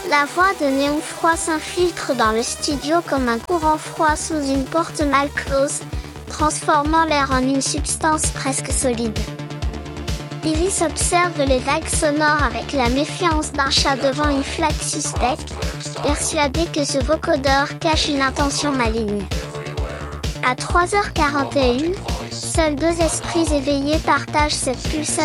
La voix de Néon Froid s'infiltre dans le studio comme un courant froid sous une porte mal close, transformant l'air en une substance presque solide. Iris observe les vagues sonores avec la méfiance d'un chat devant une flaque suspecte, persuadé que ce vocodeur cache une intention maligne. À 3h41, seuls deux esprits éveillés partagent cette pulsation